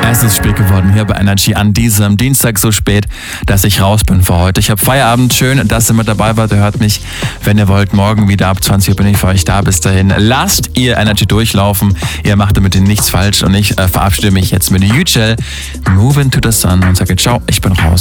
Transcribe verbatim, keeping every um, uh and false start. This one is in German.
Es ist spät geworden hier bei Energy an diesem Dienstag, so spät, dass ich raus bin für heute. Ich habe Feierabend, schön, dass ihr mit dabei wart. Ihr hört mich, wenn ihr wollt, morgen wieder ab zwanzig Uhr bin ich für euch da. Bis dahin, lasst ihr Energy durchlaufen. Ihr macht damit nichts falsch und ich äh, verabschiede mich jetzt mit Yücel, Move into the Sun und sage ciao, ich bin raus.